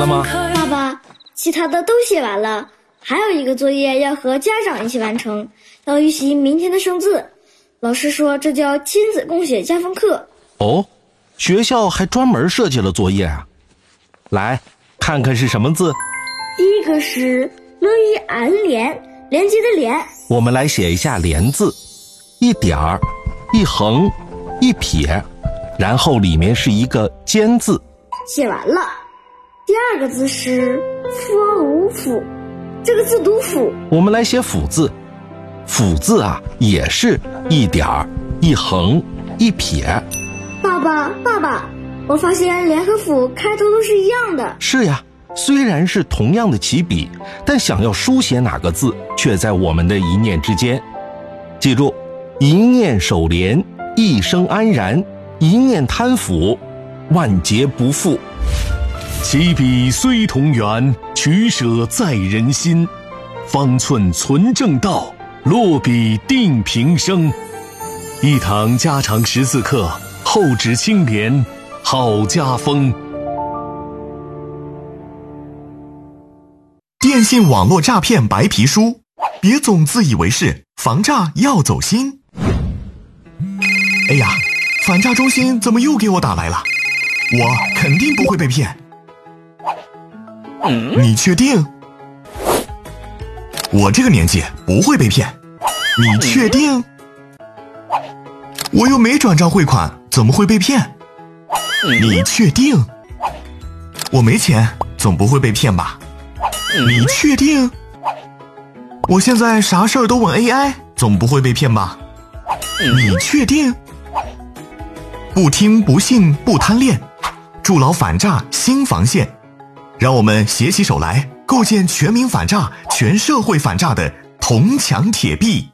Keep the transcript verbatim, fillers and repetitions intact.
了吗？ 爸爸，其他的都写完了，还有一个作业要和家长一起完成，要预习明天的生字。老师说这叫亲子共写加分课。 哦，学校还专门设计了作业啊。来，看看是什么字。 第一个是了一安连，连接的连。 我们来写一下连字，一点儿，一横，一撇，然后里面是一个尖字。 写完了。第二个字是佛无府，这个字读府。 我们来写府字，府字啊也是一点儿，一横，一撇。 爸爸爸爸，我发现连和府开头都是一样的。 是呀，虽然是同样的起笔，但想要书写哪个字却在我们的一念之间。记住，一念守廉，一生安然，一念贪腐，万劫不复。 起笔虽同源，取舍在人心。方寸存正道，落笔定平生。一堂家常识字课，厚纸青联好家风。 电信网络诈骗白皮书，别总自以为是，防诈要走心。哎呀，反诈中心怎么又给我打来了？我肯定不会被骗。你确定？我这个年纪不会被骗。你确定？我又没转账汇款，怎么会被骗？你确定？我没钱，总不会被骗吧？你确定？我现在啥事儿都问 A I， 总不会被骗吧？你确定？不听不信不贪恋，筑牢反诈新防线。让我们携起手来，构建全民反诈、全社会反诈的铜墙铁壁。